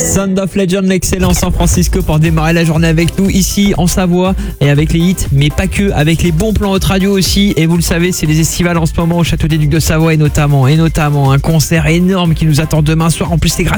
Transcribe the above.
Sound of Legend, l'excellent San Francisco pour démarrer la journée avec nous ici en Savoie et avec les hits, mais pas que, avec les bons plans haute radio aussi. Et vous le savez, c'est les estivales en ce moment au Château des Ducs de Savoie et notamment un concert énorme qui nous attend demain soir. En plus, c'est gratuit.